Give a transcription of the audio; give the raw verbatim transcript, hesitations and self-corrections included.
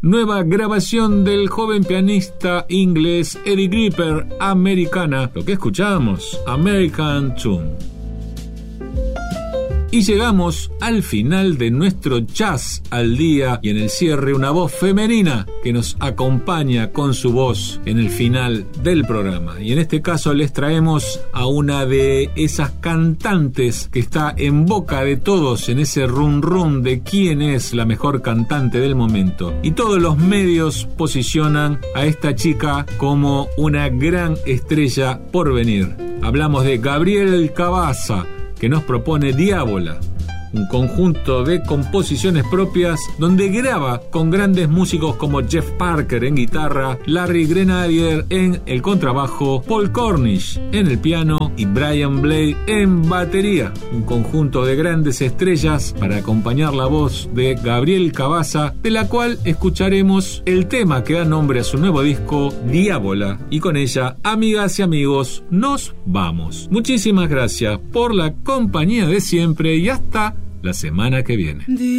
nueva grabación del joven pianista inglés Eddie Gripper, Americana, lo que escuchamos, American Tune. Y llegamos al final de nuestro Jazz al Día, y en el cierre una voz femenina que nos acompaña con su voz en el final del programa. Y en este caso les traemos a una de esas cantantes que está en boca de todos en ese run run de quién es la mejor cantante del momento. Y todos los medios posicionan a esta chica como una gran estrella por venir. Hablamos de Gabriel Cabaza, que nos propone Diabola, un conjunto de composiciones propias donde graba con grandes músicos como Jeff Parker en guitarra, Larry Grenadier en el contrabajo, Paul Cornish en el piano y Brian Blade en batería. Un conjunto de grandes estrellas para acompañar la voz de Gabriel Cabaza, de la cual escucharemos el tema que da nombre a su nuevo disco, Diabola. Y con ella, amigas y amigos, nos vamos. Muchísimas gracias por la compañía de siempre y hasta la semana que viene.